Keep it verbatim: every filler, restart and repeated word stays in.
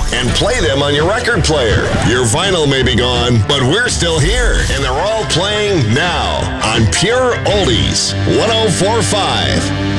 and play them on your record player. Your vinyl may be gone, but we're still here, and they're all playing now on Pure Oldies one oh four point five.